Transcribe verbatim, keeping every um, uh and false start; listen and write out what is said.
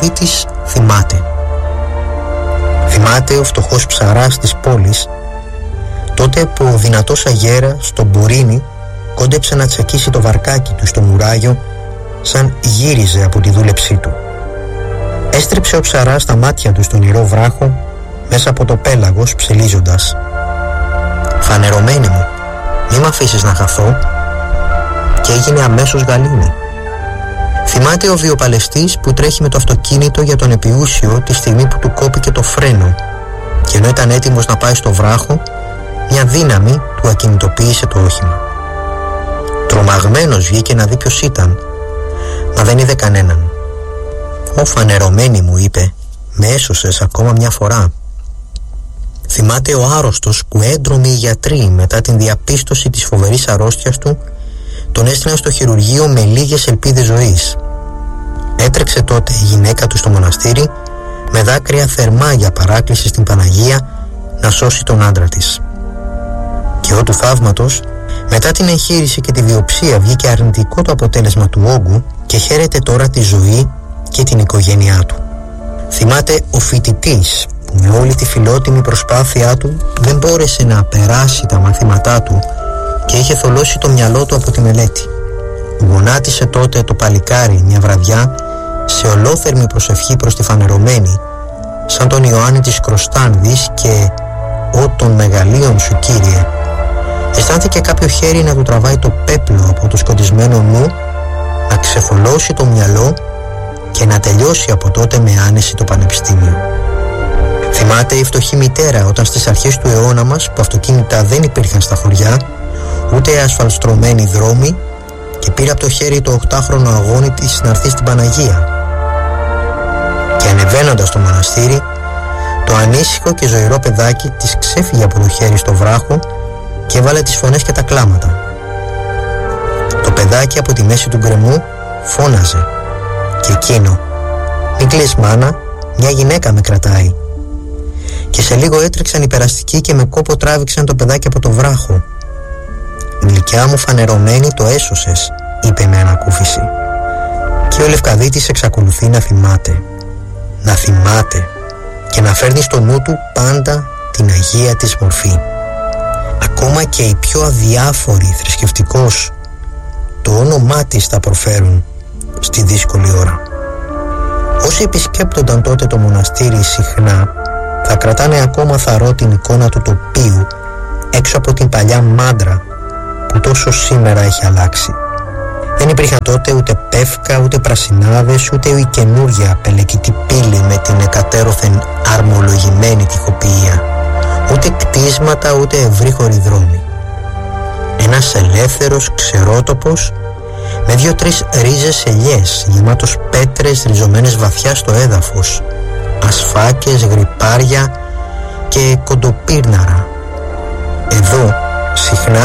Λευκαδίτης θυμάται. Θυμάται ο φτωχός ψαράς της πόλης, τότε που ο δυνατός αγέρα στον Μπουρίνι κόντεψε να τσακίσει το βαρκάκι του στο μουράγιο σαν γύριζε από τη δούλεψή του. Έστριψε ο ψαράς τα μάτια του στον ηρώ βράχο μέσα από το πέλαγος ψελίζοντας: «Φανερωμένη μου, μη μ' αφήσεις να χαθώ», και έγινε αμέσως γαλήνη. Θυμάται ο βιοπαλαιστής που τρέχει με το αυτοκίνητο για τον επιούσιο τη στιγμή που του κόπηκε το φρένο και ενώ ήταν έτοιμος να πάει στο βράχο, μια δύναμη του ακινητοποίησε το όχημα. Τρομαγμένος βγήκε να δει ποιος ήταν, μα δεν είδε κανέναν. «Ω φανερωμένη μου», είπε, «με έσωσες ακόμα μια φορά». Θυμάται ο άρρωστος που έντρομοι οι γιατροί μετά την διαπίστωση της φοβερής αρρώστιας του τον έστειλαν στο χειρουργείο με λίγες ελπίδες ζωής. Έτρεξε τότε η γυναίκα του στο μοναστήρι με δάκρυα θερμά για παράκληση στην Παναγία να σώσει τον άντρα της. Και ο του θαύματος, μετά την εγχείρηση και τη βιοψία βγήκε αρνητικό το αποτέλεσμα του όγκου και χαίρεται τώρα τη ζωή και την οικογένειά του. Θυμάται ο φοιτητής που με όλη τη φιλότιμη προσπάθειά του δεν μπόρεσε να περάσει τα μαθήματά του και είχε θολώσει το μυαλό του από τη μελέτη. Γονάτισε τότε το παλικάρι μια βραδιά σε ολόθερμη προσευχή προς τη φανερωμένη, σαν τον Ιωάννη της Κροστάνδης και «Ω των μεγαλείων σου, Κύριε». Αισθάνθηκε κάποιο χέρι να του τραβάει το πέπλο από το σκοτισμένο νου, να ξεφολώσει το μυαλό και να τελειώσει από τότε με άνεση το πανεπιστήμιο. Θυμάται η φτωχή μητέρα όταν στις αρχές του αιώνα μας, που αυτοκίνητα δεν υπήρχαν στα χωριά, ούτε ασφαλτστρωμένοι δρόμοι, και πήρε από το χέρι το οκτάχρονο αγώνι της να έρθει στην Παναγία. Και ανεβαίνοντας το μοναστήρι, το ανήσυχο και ζωηρό παιδάκι της ξέφυγε από το χέρι στο βράχο και έβαλε τις φωνές και τα κλάματα. Το παιδάκι από τη μέση του γκρεμού φώναζε και εκείνο: «Μην κλαις, μάνα, μια γυναίκα με κρατάει». Και σε λίγο έτρεξαν οι περαστικοί και με κόπο τράβηξαν το παιδάκι από το βράχο. «Γλυκιά μου φανερωμένη, το έσωσες», είπε με ανακούφιση. Και ο Λευκαδίτης εξακολουθεί να θυμάται, να θυμάται και να φέρνει στο νου του πάντα την Αγία της μορφή. Ακόμα και οι πιο αδιάφοροι θρησκευτικώς το όνομά της θα προφέρουν στη δύσκολη ώρα. Όσοι επισκέπτονταν τότε το μοναστήρι συχνά θα κρατάνε ακόμα θαρώ την εικόνα του τοπίου έξω από την παλιά μάντρα που τόσο σήμερα έχει αλλάξει. Δεν υπήρχαν τότε ούτε πεύκα, ούτε πρασινάδες, ούτε η καινούργια απελεκητή πύλη με την εκατέρωθεν αρμολογημένη τοιχοποιία, ούτε κτίσματα, ούτε ευρύχωροι δρόμοι. Ένας ελεύθερος ξερότοπος με δύο-τρεις ρίζες ελιές, γεμάτος πέτρες ριζωμένες βαθιά στο έδαφος, ασφάκες, γρυπάρια και κοντοπύρναρα. Εδώ συχνά